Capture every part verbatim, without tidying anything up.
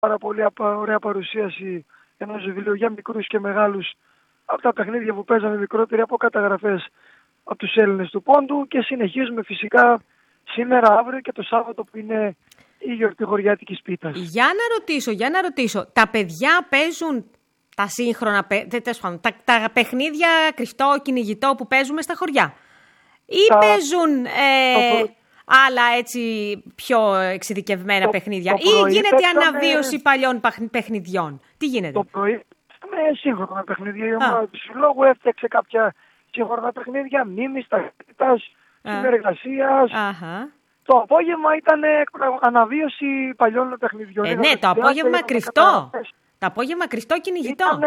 πάρα πολύ ωραία παρουσίαση ενός βιβλίου για μικρούς και μεγάλους από τα παιχνίδια που παίζαμε μικρότεροι, από καταγραφές από τους Έλληνες του Πόντου, και συνεχίζουμε φυσικά σήμερα, αύριο και το Σάββατο που είναι η γιορτή χωριάτικης πίτας. Για να ρωτήσω, για να ρωτήσω, τα παιδιά παίζουν τα σύγχρονα, τα, τα παιχνίδια κρυφτό, κυνηγητό που παίζουμε στα χωριά, ή τα... παίζουν ε, το... άλλα έτσι πιο εξειδικευμένα το, παιχνίδια, το ή γίνεται παίξαμε... αναβίωση παλιών παιχνιδιών? Τι γίνεται? Το πρωί με σύγχρονα παιχνίδια. Η ομάδα του συλλόγου έφτιαξε κάποια σύγχρονα παιχνίδια, μνήμης, ταχύτητας, συνεργασίας. Το απόγευμα ήταν αναβίωση παλιών παιχνιδιών. Ε, ναι, το απόγευμα κρυφτό. Το απόγευμα κρυφτό κυνηγητό. Ήτανε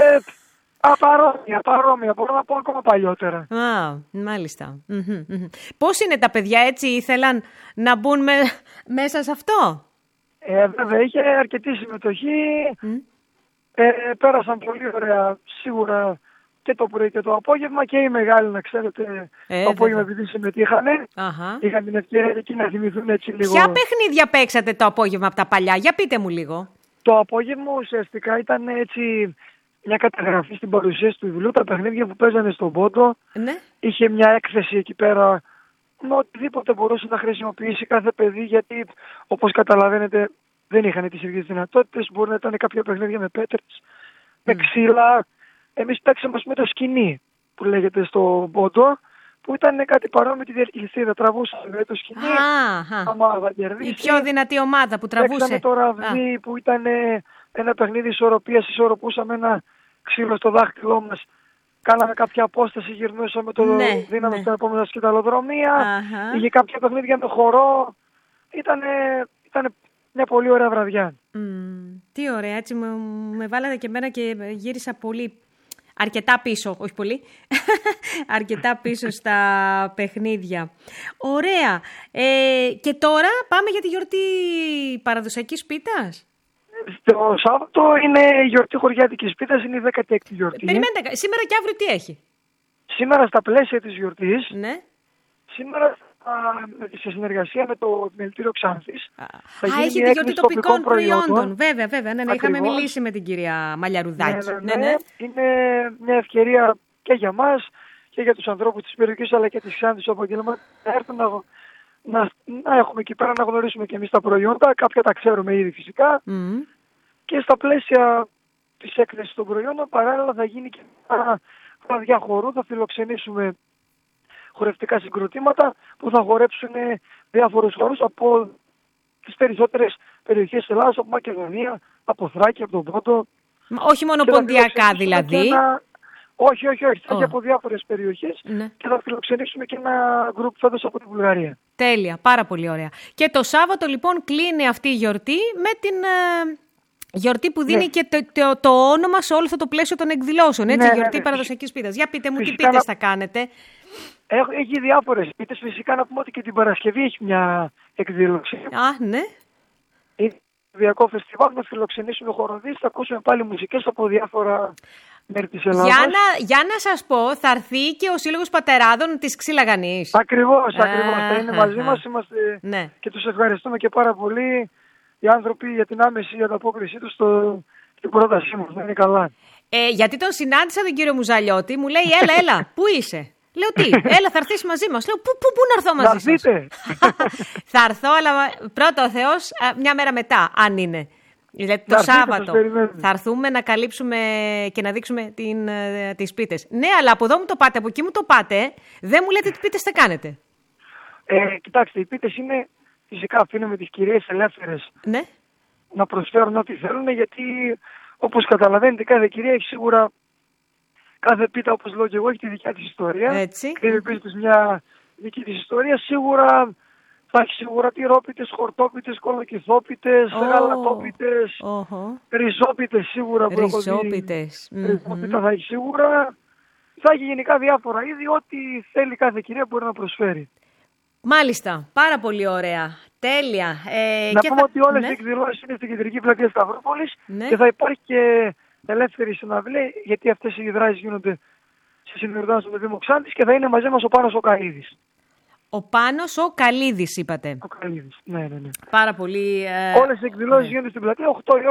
απαρόμοια, παρόμοια, μπορώ να πω ακόμα παλιότερα. Α, μάλιστα. Πώς είναι τα παιδιά, έτσι ήθελαν να μπουν με, μέσα σε αυτό? Ε, βέβαια, είχε αρκετή συμμετοχή. Mm. Ε, πέρασαν πολύ ωραία, σίγουρα, και το πρωί και το απόγευμα, και οι μεγάλοι, να ξέρετε, ε, το απόγευμα επειδή συμμετείχανε, uh-huh. είχαν την ευκαιρία εκεί να θυμηθούν έτσι λίγο. Ποια παιχνίδια παίξατε το απόγευμα από τα παλιά? Για πείτε μου λίγο. Το απόγευμα ουσιαστικά ήταν έτσι μια καταγραφή στην παρουσίαση του βιβλίου, τα παιχνίδια που παίζανε στον Πόντο. Ναι. Είχε μια έκθεση εκεί πέρα με οτιδήποτε μπορούσε να χρησιμοποιήσει κάθε παιδί, γιατί όπως καταλαβαίνετε δεν είχαν τις ίδιες δυνατότητες. Μπορεί να ήταν κάποια παιχνίδια με πέτρες, mm. με ξύλα. Εμείς παίξαμε με το σκηνή που λέγεται στο Πόντο, που ήταν κάτι παρόμοιο με τη διελκυστίδα. Τραβούσαμε το σκηνή, ομάδα κερδίσει. Η πιο δυνατή ομάδα που τραβούσε. Παίξαμε το ραβδί, που ήταν ένα παιχνίδι ισορροπίας. Ισορροπούσαμε ένα ξύλο στο δάχτυλό μας. Κάναμε κάποια απόσταση, γυρνούσαμε το ναι, δίναμε ναι. στα επόμενα σκηταλοδρομία. Uh-huh. Είχε κάποια παιχνίδια με χορό. Ήτανε, ήτανε μια πολύ ωραία βραδιά. Mm, τι ωραία, έτσι με, με βάλατε και εμένα και γύρισα πολύ, αρκετά πίσω, όχι πολύ, αρκετά πίσω στα παιχνίδια. Ωραία. Ε, και τώρα πάμε για τη γιορτή παραδοσιακής πίτας. Το Σάββατο είναι η γιορτή χωριάτικης πίτας, είναι η δέκατη έκτη γιορτή. Περιμένετε, σήμερα και αύριο τι έχει? Σήμερα στα πλαίσια της γιορτής, ναι. σήμερα σε συνεργασία με το Επιμελητήριο Ξάνθης. Α, έχει τη γιορτή τοπικών προϊόντων. προϊόντων. Βέβαια, βέβαια. Ναι, ναι, είχαμε μιλήσει με την κυρία Μαλιαρουδάκη. Ναι, ναι, ναι. Ναι. Είναι μια ευκαιρία και για μας και για τους ανθρώπους της περιοχής, αλλά και της Ξάνθης, όπου να έρθουν να, να, να έχουμε εκεί πέρα να γνωρίσουμε και εμείς τα προϊόντα. Κάποια τα ξέρουμε ήδη φυσικά. Mm. Και στα πλαίσια της έκθεσης των προϊόντων παράλληλα θα γίνει και ένα βραδιά χορού. Θα φιλοξενήσουμε χορευτικά συγκροτήματα που θα χορέψουν διάφορους χορούς από τις περισσότερες περιοχές της Ελλάδας, από Μακεδονία, από Θράκη, από τον Πόντο. Όχι μόνο ποντιακά δηλαδή. Ένα... Όχι, όχι, όχι. Θα oh. και από διάφορες περιοχές ναι. και θα φιλοξενήσουμε και ένα γκρουπ φέτος από τη Βουλγαρία. Τέλεια, πάρα πολύ ωραία. Και το Σάββατο λοιπόν κλείνει αυτή η γιορτή με την... Ε... Γιορτή που δίνει ναι. και το, το, το όνομα σε όλο αυτό το πλαίσιο των εκδηλώσεων, έτσι, ναι, γιορτή ναι, ναι. παραδοσιακής πίτας. Για πείτε μου φυσικά, τι πίτες να... θα κάνετε. Έχει διάφορες πίτες, φυσικά να πούμε ότι και την Παρασκευή έχει μια εκδήλωση. Α, ναι. Είναι Διακό φεστιβάλ, να φιλοξενήσουμε χοροδίες, θα ακούσουμε πάλι μουσικές από διάφορα μέρη της Ελλάδας. Για να, για να σας πω, θα έρθει και ο Σύλλογος Πατεράδων της Ξυλαγανής. Ακριβώς, ακριβώς. Θα είναι μαζί μας, είμαστε ναι. και τους ευχαριστούμε και πάρα πολύ. Οι άνθρωποι για την άμεση ανταπόκρισή τους στην πρότασή μας. Να είναι καλά. Ε, γιατί τον συνάντησα τον κύριο Μουζαλιώτη, μου λέει έλα, έλα, πού είσαι? Λέω τι, έλα θα έρθεις μαζί μας. Λέω πού, πού, πού να έρθω μαζί σας? Θα έρθω, αλλά πρώτα ο Θεός μια μέρα μετά, αν είναι. Δηλαδή το Σάββατο θα έρθουμε να καλύψουμε και να δείξουμε την, τις πίτες. Ναι, αλλά από εδώ μου το πάτε, από εκεί μου το πάτε. Δεν μου λέτε τι πίτες θα κάνετε. Ε, κοιτάξτε, οι πίτες είναι... Φυσικά αφήνουμε τις κυρίες ελεύθερες ναι. να προσφέρουν ό,τι θέλουν, γιατί όπως καταλαβαίνετε κάθε κυρία έχει σίγουρα, κάθε πίτα όπως λέω και εγώ έχει τη δικιά της ιστορία. Έτσι. Και επίσης της μια δική της ιστορία. Σίγουρα θα έχει σίγουρα τυρόπιτες, χορτόπιτες, κολοκυθόπιτες, oh. γαλατόπιτες, oh. ριζόπιτες σίγουρα. Ριζόπιτες. Ριζόπιτα θα έχει σίγουρα. Θα έχει γενικά διάφορα είδη, ό,τι θέλει κάθε κυρία μπορεί να προσφέρει. Μάλιστα, πάρα πολύ ωραία. Τέλεια. Ε, να και πούμε θα... ότι όλες ναι. οι εκδηλώσεις είναι στην κεντρική πλατεία Σταυρούπολης ναι. και θα υπάρχει και ελεύθερη συναυλία, γιατί αυτές οι δράσεις γίνονται σε συνεργασία με το Δήμο Ξάνθης, και θα είναι μαζί μας ο Πάνος ο Καλίδης. Ο Πάνος ο Καλίδης είπατε. Ο Καλίδης, ναι, ναι, ναι. Πάρα πολύ... Ε... Όλες οι εκδηλώσεις ναι. γίνονται στην πλατεία, οκτώ η ώρα